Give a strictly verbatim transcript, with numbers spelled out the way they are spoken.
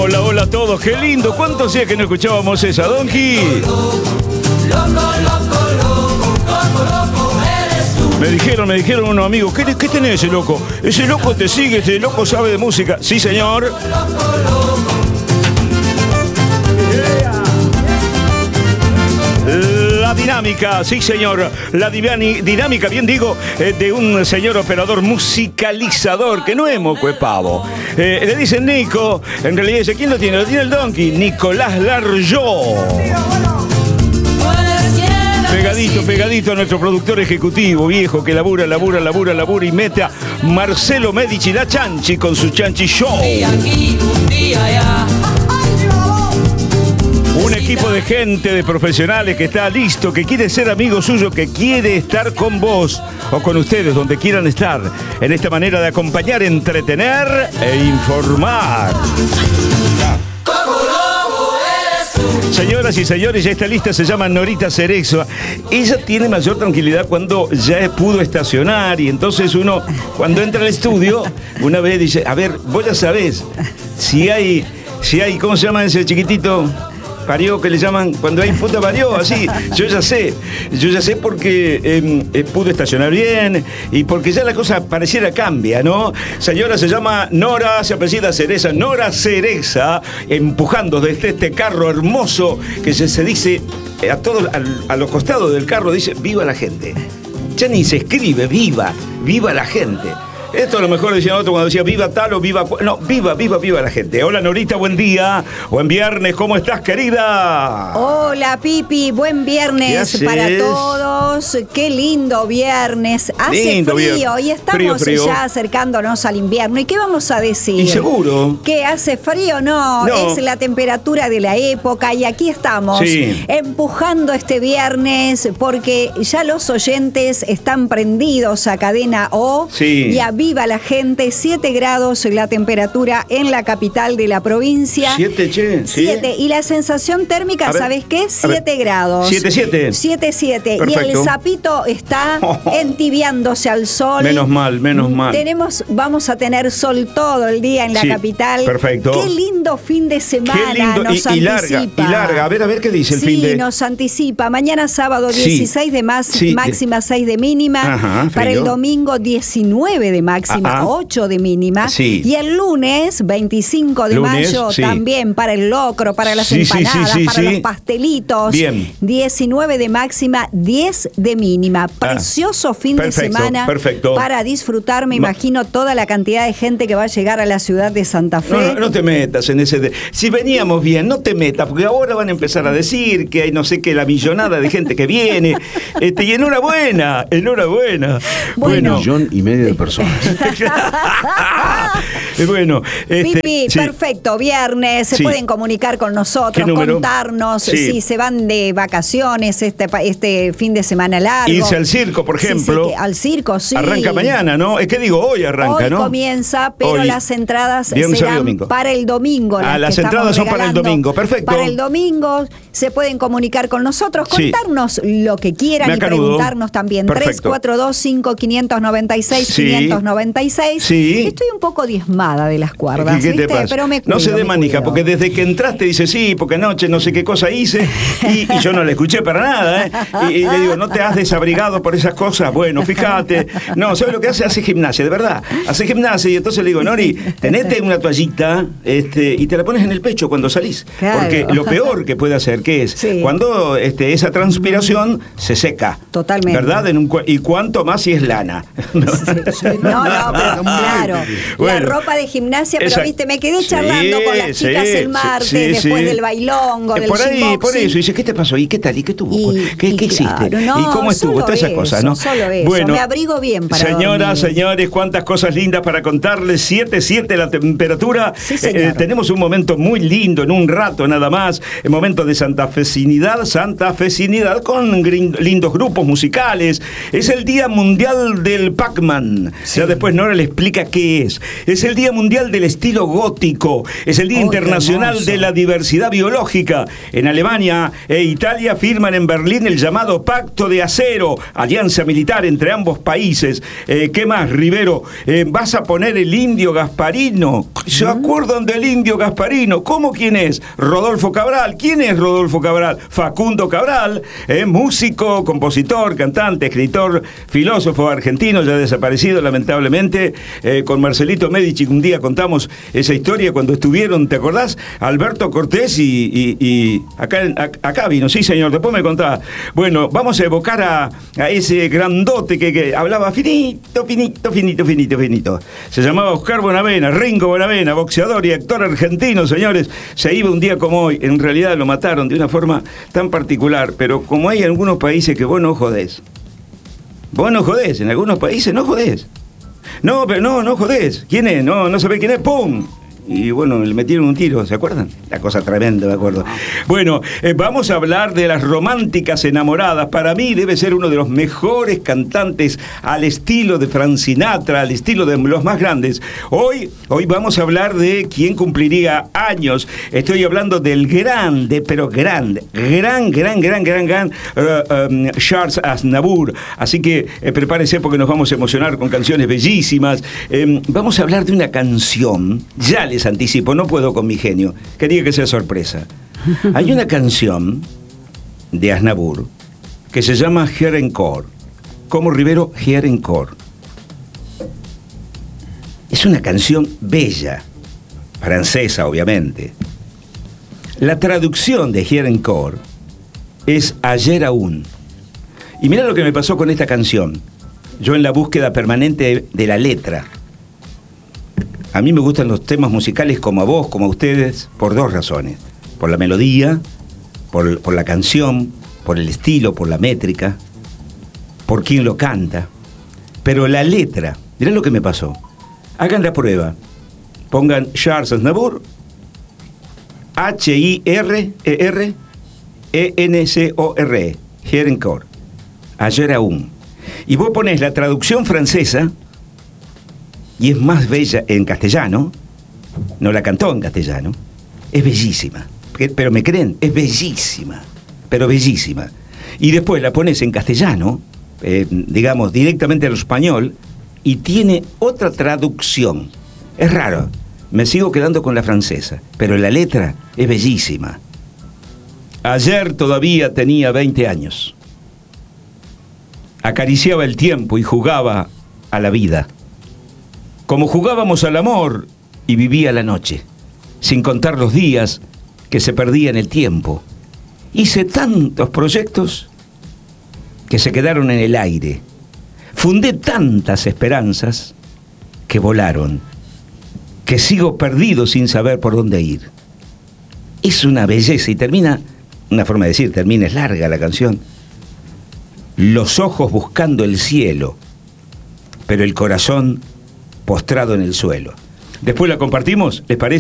Hola, hola a todos, qué lindo. ¿Cuánto hacía que no escuchábamos esa, Donkey? Me dijeron, me dijeron unos amigos, ¿qué, qué tenés ese loco? Ese loco te sigue, ese loco sabe de música. Sí, señor. La dinámica, sí señor, la diviani, dinámica, bien digo, eh, de un señor operador musicalizador, que no es moco, es pavo. Eh, le dicen Nico, en realidad dice, ¿quién lo tiene? Lo tiene el Donkey, Nicolás Larjó. Pegadito, pegadito a nuestro productor ejecutivo, viejo, que labura, labura, labura, labura y mete a Marcelo Medici, la Chanchi, con su Chanchi Show. Un equipo de gente, de profesionales que está listo, que quiere ser amigo suyo, que quiere estar con vos o con ustedes, donde quieran estar, en esta manera de acompañar, entretener e informar. Señoras y señores, esta lista se llama Norita Cerezo. Ella tiene mayor tranquilidad cuando ya pudo estacionar y entonces uno, cuando entra al estudio, una vez dice, a ver, vos ya sabés, si hay, si hay, ¿cómo se llama ese chiquitito? Parió, que le llaman, cuando hay puta parió, así, yo ya sé, yo ya sé porque eh, eh, pude estacionar bien y porque ya la cosa pareciera cambia, ¿no? Señora, se llama Nora, se apellida Cereza, Nora Cereza, empujando desde este carro hermoso que se, se dice a todos, a, a los costados del carro, dice, viva la gente. Ya ni se escribe, viva, viva la gente. Esto a lo mejor decía otro cuando decía viva tal o viva... No, viva, viva, viva la gente. Hola Norita, buen día. Buen viernes, ¿cómo estás, querida? Hola Pipi, buen viernes para todos. Qué lindo viernes. Hace lindo frío viernes. Y estamos frío, frío. ya acercándonos al invierno. ¿Y qué vamos a decir? ¿Y seguro? ¿Que hace frío? No, no, es la temperatura de la época y aquí estamos sí. empujando este viernes porque ya los oyentes están prendidos a Cadena O sí. y a Viva la gente, siete grados la temperatura en la capital de la provincia. siete, che. siete. Y la sensación térmica, ¿sabes qué? siete grados. siete, siete. siete, siete. Y el sapito está entibiándose al sol. Menos mal, menos mal. Tenemos, vamos a tener sol todo el día en la sí, capital. Perfecto. Qué lindo fin de semana qué lindo. nos y, anticipa. Y larga, y larga. A ver, a ver qué dice el sí, fin de... Sí, nos anticipa. Mañana sábado dieciséis sí. de más, sí. máxima, seis de mínima. Ajá, para el domingo diecinueve de máxima. Máxima, ah, ocho de mínima. Sí. Y el lunes, veinticinco de lunes, mayo, sí. también para el locro, para las sí, empanadas, sí, sí, para sí. los pastelitos. Bien. diecinueve de máxima, diez de mínima. Precioso ah, fin perfecto, de semana perfecto. para disfrutar, me no. imagino, toda la cantidad de gente que va a llegar a la ciudad de Santa Fe. No, no, no te metas en ese... De... Si veníamos bien, no te metas, porque ahora van a empezar a decir que hay no sé qué, la millonada de gente que viene. este, y enhorabuena, enhorabuena. Bueno, un millón y medio de personas. Bueno, este, Pipi, sí. perfecto, viernes, se sí. pueden comunicar con nosotros, contarnos sí. si se van de vacaciones este, este fin de semana largo. Irse al circo, por ejemplo. Sí, sí, al circo, sí. Arranca mañana, ¿no? Es que digo, hoy arranca, hoy ¿no? Hoy comienza, pero hoy. las entradas Viernes, serán para el domingo. Ah, las, las entradas son para el domingo, perfecto. Para el domingo se pueden comunicar con nosotros, contarnos sí. lo que quieran y preguntarnos también. Perfecto. tres cuatro dos, cinco, cinco nueve seis, sí. quinientos noventa y seis. Sí. Estoy un poco diezmada de las cuerdas, ¿Qué, qué ¿viste? te pasa? Pero me cuido, no se dé manija, porque desde que entraste dice sí, porque anoche no sé qué cosa hice y, y yo no la escuché para nada, ¿eh? Y, y le digo, ¿no te has desabrigado por esas cosas? Bueno, fíjate. No, ¿sabes lo que hace? Hace gimnasia, de verdad. Hace gimnasia y entonces le digo, Nori, tenete una toallita este, y te la pones en el pecho cuando salís. Claro. Porque lo peor que puede hacer, ¿qué es? Sí. Cuando este, esa transpiración se seca. Totalmente. ¿Verdad? En un, y cuánto más si es lana. ¿No? Sí, sí. No, no, pero claro. Bueno, la ropa de gimnasia, pero esa, viste, me quedé charlando sí, con las chicas sí, el martes, sí, después sí. del bailongo, del por ahí, gymboxing. Por eso, dice, ¿qué te pasó? ¿Y qué tal? ¿Y qué tuvo? Y, ¿Qué, y ¿qué hiciste? Claro, no, ¿Y cómo estuvo? Todas esas cosas, ¿no? Solo eso, bueno, me abrigo bien para señoras, dormir. señores, cuántas cosas lindas para contarles. siete, siete la temperatura. Sí, eh, tenemos un momento muy lindo, en un rato nada más, el momento de santafesinidad, santafesinidad con lindos grupos musicales. Es el Día Mundial del Pac-Man. Sí. Ya después Nora le explica qué es. Es el Día Mundial del Estilo Gótico. Es el Día oh, Internacional de la Diversidad Biológica. En Alemania e Italia firman en Berlín el llamado Pacto de Acero, alianza militar entre ambos países. Eh, ¿Qué más, Rivero? Eh, ¿Vas a poner el Indio Gasparino? ¿Se acuerdan del Indio Gasparino? ¿Cómo quién es? Rodolfo Cabral. ¿Quién es Rodolfo Cabral? Facundo Cabral, eh, músico, compositor, cantante, escritor, filósofo argentino, ya desaparecido lamentablemente. Eh, con Marcelito Medici un día contamos esa historia cuando estuvieron, ¿te acordás? Alberto Cortés y, y, y acá, acá vino, sí señor, después me contaba. Bueno, vamos a evocar a, a ese grandote que, que hablaba finito, finito, finito, finito, finito. Se llamaba Oscar Bonavena, Ringo Bonavena, boxeador y actor argentino, señores. Se iba un día como hoy, en realidad lo mataron de una forma tan particular, pero como hay algunos países que vos no jodés. Vos no jodés, en algunos países no jodés. No, pero no, no jodés. ¿Quién es? No, no sabés quién es, ¡pum! Y bueno, le metieron un tiro, ¿se acuerdan? La cosa tremenda, me acuerdo. Bueno, eh, vamos a hablar de las románticas enamoradas. Para mí debe ser uno de los mejores cantantes al estilo de Frank Sinatra, al estilo de los más grandes. Hoy, hoy vamos a hablar de quién cumpliría años. Estoy hablando del grande, pero grande, gran, gran, gran, gran, gran uh, um, Charles Aznavour. Así que eh, prepárese porque nos vamos a emocionar con canciones bellísimas. Eh, vamos a hablar de una canción, ya les anticipo, no puedo con mi genio, quería que sea sorpresa. Hay una canción de Aznavour que se llama Here Encore, como Rivero, Here Encore. Es una canción bella, francesa obviamente. La traducción de Here Encore es ayer aún. Y mira lo que me pasó con esta canción. Yo en la búsqueda permanente de la letra. A mí me gustan los temas musicales como a vos, como a ustedes, por dos razones. Por la melodía, por, por la canción, por el estilo, por la métrica, por quién lo canta. Pero la letra, mirá lo que me pasó. Hagan la prueba. Pongan Charles Aznavour, H I R E R E N C O R E, Here Encore, ayer aún. Y vos ponés la traducción francesa, y es más bella en castellano, no la cantó en castellano, es bellísima, pero me creen, es bellísima, pero bellísima. Y después la pones en castellano, eh, digamos, directamente al español, y tiene otra traducción. Es raro, me sigo quedando con la francesa, pero la letra es bellísima. Ayer todavía tenía veinte años. Acariciaba el tiempo y jugaba a la vida. Como jugábamos al amor y vivía la noche, sin contar los días que se perdía en el tiempo. Hice tantos proyectos que se quedaron en el aire. Fundé tantas esperanzas que volaron, que sigo perdido sin saber por dónde ir. Es una belleza y termina, una forma de decir, termina, es larga la canción. Los ojos buscando el cielo, pero el corazón postrado en el suelo. Después la compartimos, ¿les parece?